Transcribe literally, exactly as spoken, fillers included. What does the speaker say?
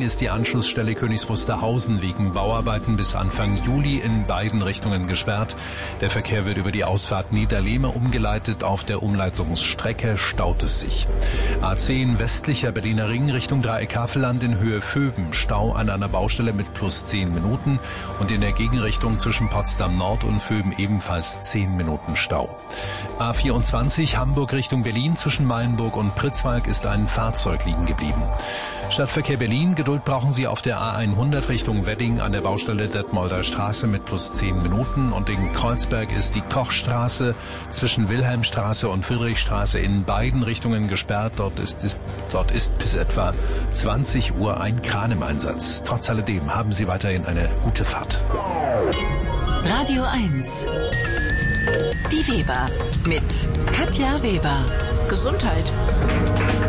ist die Anschlussstelle Königs Wusterhausen wegen Bauarbeiten bis Anfang Juli in beiden Richtungen gesperrt. Der Verkehr wird über die Ausfahrt Niederlehme umgeleitet. Auf der Umleitungsstrecke staut es sich. A zehn westlicher Berliner Ring Richtung Dreieck Havelland in Höhe Vöben. Stau an einer Baustelle mit plus zehn Minuten und in der Gegenrichtung zwischen Potsdam Nord und Vöben ebenfalls zehn Minuten Stau. A vierundzwanzig Hamburg Richtung Berlin zwischen Mayenburg und Pritzwalk ist ein Fahrzeug liegen geblieben. Stadtverkehr Berlin, Geduld brauchen Sie auf der A hundert Richtung Wedding an der Baustelle Detmolder Straße mit plus zehn Minuten und in Kreuzberg ist die Kochstraße zwischen Wilhelmstraße und Friedrichstraße in beiden Richtungen gesperrt. Dort ist, ist, dort ist bis etwa zwanzig Uhr ein Kran im Einsatz. Trotz alledem haben Sie weiterhin eine gute Fahrt. Radio eins. Die Weber mit Katja Weber. Gesundheit.